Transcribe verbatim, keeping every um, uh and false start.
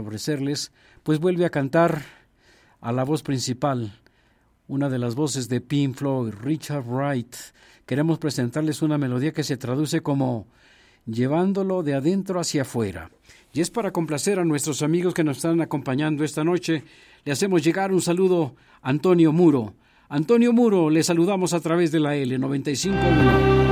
ofrecerles, pues vuelve a cantar a la voz principal, una de las voces de Pink Floyd, Richard Wright. Queremos presentarles una melodía que se traduce como llevándolo de adentro hacia afuera. Y es para complacer a nuestros amigos que nos están acompañando esta noche. Le hacemos llegar un saludo a Antonio Muro. Antonio Muro, le saludamos a través de la L noventa y cinco punto uno.